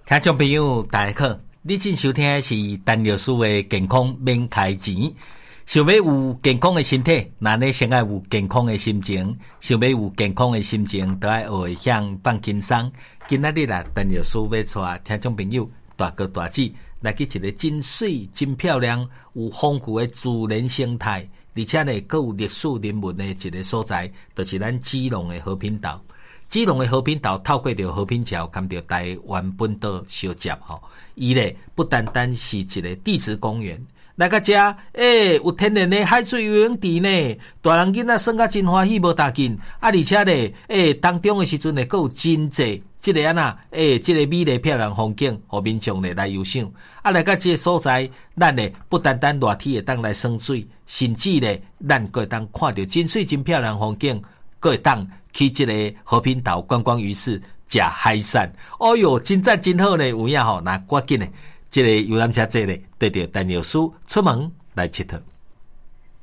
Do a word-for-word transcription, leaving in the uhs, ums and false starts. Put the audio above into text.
听众朋友大家好，你正收听的是陈律师的健康免开钱。想要有健康的身体，那你先要有健康的心情。想要有健康的心情，都要学会向放轻松。今仔日啦，陈律师要带听众朋友大哥大姐来去一个真水、真漂亮、有丰富的自然生态，而且呢，佫有历史人文的一个所在，就是咱基隆的和平岛。基隆的和平岛透过着和平桥，跟着台湾本岛相接吼，伊咧不单单是一个地质公园。来到这，诶、欸，有天然的海水游泳池呢，大人囡仔耍甲真欢喜无大劲，啊，而且咧，诶、欸，当中的时阵呢，佫有真济即个啊呐，诶、欸，即、這個美丽漂亮风景，互民众咧来游赏。啊，来到这个所在，咱咧不单单热天会当来耍水，甚至咧，咱佫会当看到真水真漂亮风景，佫会当去即个和平岛观光鱼市食海产。哦哟，真赞真好呢，有影吼，那赶紧呢。这个游览车这里对着陈律师出门来佚佗。